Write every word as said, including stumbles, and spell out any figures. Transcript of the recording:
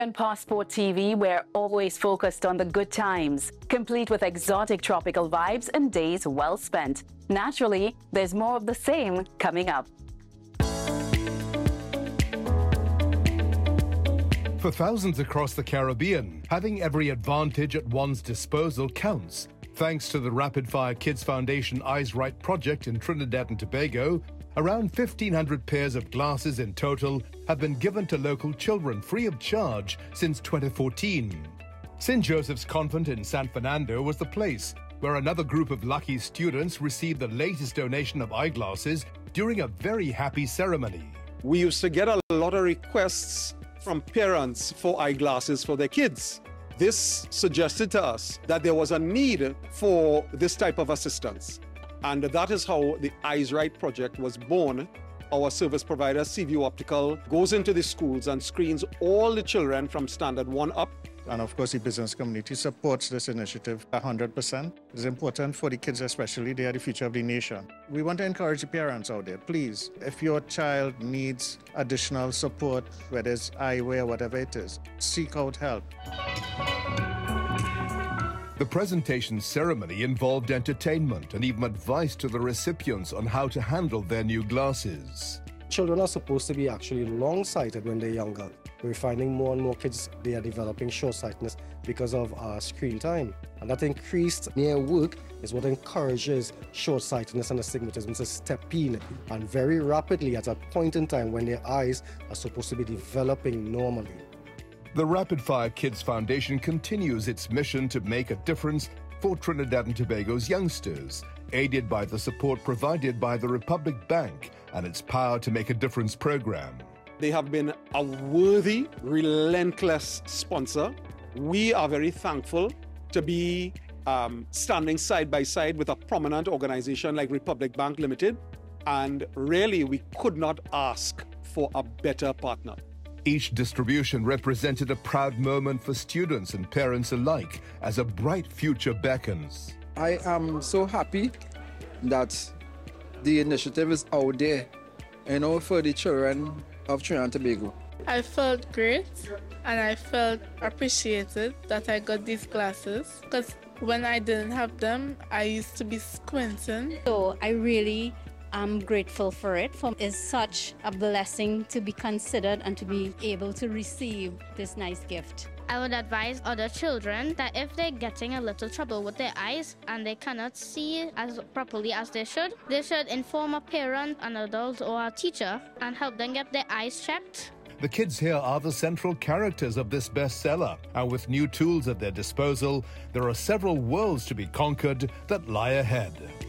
On Passport T V, we're always focused on the good times, complete with exotic tropical vibes and days well spent. Naturally, there's more of the same coming up. For thousands across the Caribbean, having every advantage at one's disposal counts. Thanks to the Rapid Fire Kids Foundation Eyes Right project in Trinidad and Tobago, around fifteen hundred pairs of glasses in total have been given to local children free of charge since twenty fourteen. Saint Joseph's Convent in San Fernando was the place where another group of lucky students received the latest donation of eyeglasses during a very happy ceremony. We used to get a lot of requests from parents for eyeglasses for their kids. This suggested to us that there was a need for this type of assistance. And that is how the Eyes Right project was born. Our service provider, Seaview Optical, goes into the schools and screens all the children from standard one up. And of course, the business community supports this initiative one hundred percent. It's important for the kids especially. They are the future of the nation. We want to encourage the parents out there, please, if your child needs additional support, whether it's eyewear, whatever it is, seek out help. The presentation ceremony involved entertainment and even advice to the recipients on how to handle their new glasses. Children are supposed to be actually long-sighted when they're younger. We're finding more and more kids, they are developing short-sightedness because of uh, screen time. And that increased near work is what encourages short-sightedness and astigmatism to step in, and very rapidly at a point in time when their eyes are supposed to be developing normally. The Rapid Fire Kids Foundation continues its mission to make a difference for Trinidad and Tobago's youngsters, aided by the support provided by the Republic Bank and its Power to Make a Difference program. They have been a worthy, relentless sponsor. We are very thankful to be um, standing side by side with a prominent organization like Republic Bank Limited, and really we could not ask for a better partner. Each distribution represented a proud moment for students and parents alike as a bright future beckons. I am so happy that the initiative is out there, you know, for the children of Trinidad and Tobago. I felt great and I felt appreciated that I got these glasses, because when I didn't have them, I used to be squinting. So I really I'm grateful for it. For it's such a blessing to be considered and to be able to receive this nice gift. I would advise other children that if they're getting a little trouble with their eyes and they cannot see as properly as they should, they should inform a parent, an adult, or a teacher and help them get their eyes checked. The kids here are the central characters of this bestseller, and with new tools at their disposal, there are several worlds to be conquered that lie ahead.